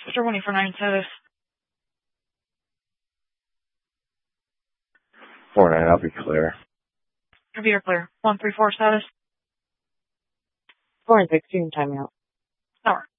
Sister 149 status. 49, I'll be clear. Copy, you're clear. 134 status. 4 and 16, timeout. Over.